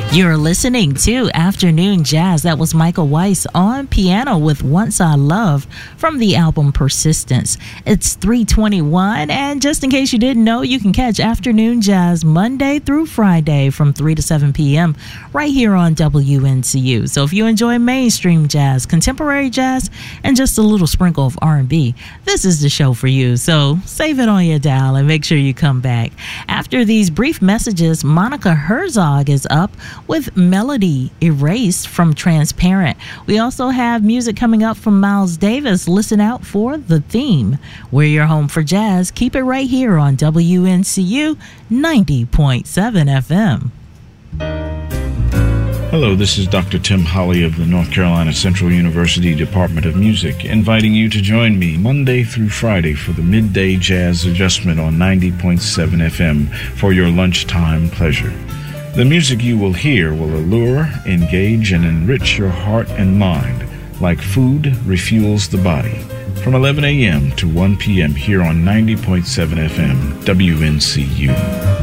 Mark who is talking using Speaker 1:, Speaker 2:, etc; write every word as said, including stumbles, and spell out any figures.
Speaker 1: You're listening to Afternoon Jazz. That was Michael Weiss on piano with Once I Love from the album Persistence. It's three twenty-one, and just in case you didn't know, you can catch Afternoon Jazz Monday through Friday from three to seven p.m. right here on W N C U. So if you enjoy mainstream jazz, contemporary jazz, and just a little sprinkle of R and B, this is the show for you. So save it on your dial and make sure you come back. After these brief messages, Monica Herzog is up with Melody Erased from Transparent. We also have music coming up from Miles Davis. Listen out for The Theme. We're your home for jazz. Keep it right here on W N C U ninety point seven F M.
Speaker 2: Hello, this is Doctor Tim Holly of the North Carolina Central University Department of Music, inviting you to join me Monday through Friday for the Midday Jazz Adjustment on ninety point seven F M for your lunchtime pleasure. The music you will hear will allure, engage, and enrich your heart and mind like food refuels the body. From eleven a.m. to one p.m. here on ninety point seven F M, W N C U.